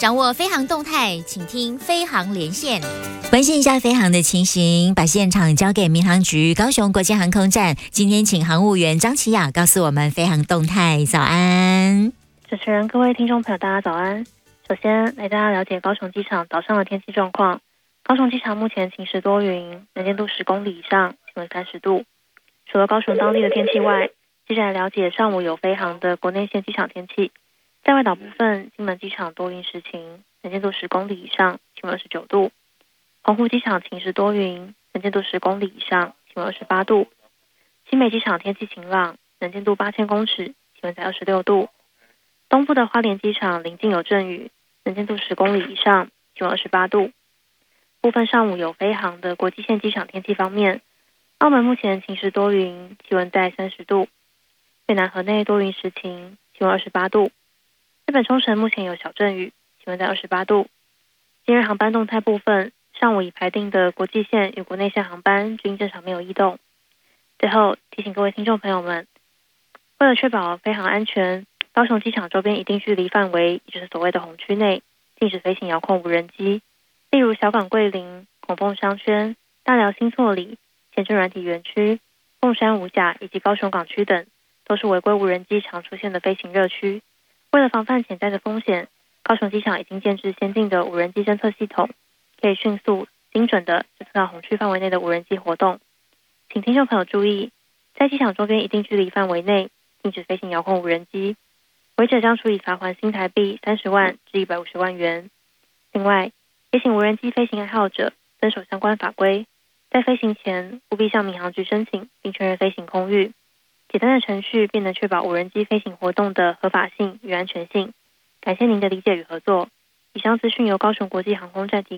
掌握飞航动态，请听飞航连线。 关心一下飞航的情形，把现场交给民航局高雄国际航空站。今天请航务员张琪雅告诉我们飞航动态。早安， 主持人，各位听众朋友，大家早安。首先来大家了解高雄机场早上的天气状况。高雄机场目前晴时多云，能见度10公里以上，气温30度。除了高雄当地的天气外，接着来了解上午有飞航的国内线机场天气。在外岛部分，金门机场多云时晴，能见度10公里以上，气温29度。澎湖机场晴时多云，能见度10公里以上，气温28度。新北机场天气晴朗，能见度8000公尺，气温在26度。东部的花莲机场临近有阵雨，能见度10公里以上，气温28度。部分上午有飞航的国际线机场天气方面，澳门目前晴时多云，气温在30度。越南河内多云时晴，气温28度。日本冲绳目前有小阵雨，气温在28度。今日航班动态部分，上午已排定的国际线与国内线航班均正常没有异动。最后提醒各位听众朋友们，为了确保飞航安全，高雄机场周边一定距离范围，也就是所谓的红区内，禁止飞行遥控无人机，例如小港桂林、孔凤商圈、大寮新厝里、前镇软体园区、凤山五甲以及高雄港区等，都是违规无人机常出现的飞行热区。为了防范潜在的风险，高雄机场已经建置先进的无人机侦测系统，可以迅速、精准地侦测到红区范围内的无人机活动。请听众朋友注意，在机场周边一定距离范围内禁止飞行遥控无人机，违者将处以罚锾新台币30万至150万元。另外，也请无人机飞行爱好者遵守相关法规，在飞行前务必向民航局申请并确认飞行空域。简单的程序便能确保无人机飞行活动的合法性与安全性。感谢您的理解与合作。以上资讯由高雄国际航空站提供。